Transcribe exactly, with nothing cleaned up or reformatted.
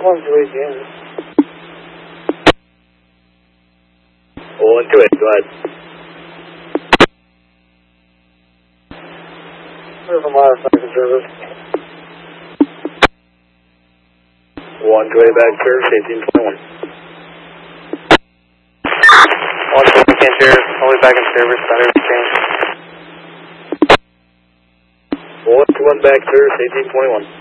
One two eight, yeah. One two eight, go ahead. There's a modified service. One two eight back service, eighteen twenty-one. One two eight, can't hear. Only back in service, battery change. One two one back service, eighteen twenty-one.